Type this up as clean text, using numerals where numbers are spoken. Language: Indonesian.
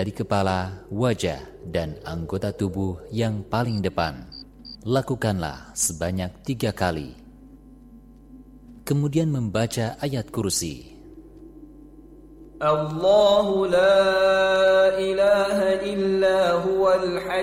dari kepala, wajah, dan anggota tubuh yang paling depan. Lakukanlah sebanyak 3 kali. Kemudian membaca ayat kursi. Allahu la ilaha illa huwal hayy